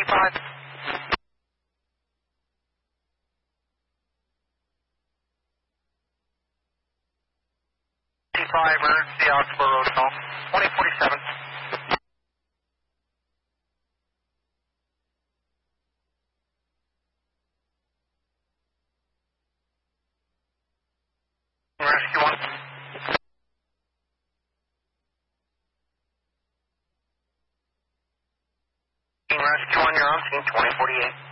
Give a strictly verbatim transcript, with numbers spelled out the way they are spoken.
five. five, emergency, Oxford Road call. twenty forty-seven. Rescue one. Rescue one, you're on scene, twenty forty-eight.